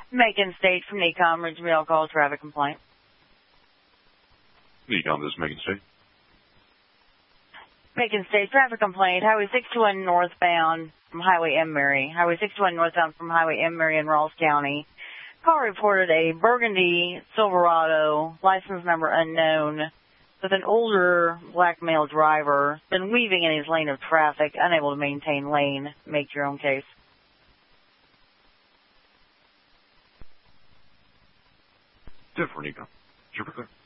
Macon State from NECOM, Ridgeville call traffic complaint. NECOM, this is Macon State. Macon State traffic complaint. Highway 61 northbound from Highway M. Mary. Highway 61 northbound from Highway M. Mary in Rawls County. Call reported a burgundy Silverado, license number unknown, with an older black male driver, been weaving in his lane of traffic, unable to maintain lane. Make your own case. Different NECOM. Super clear.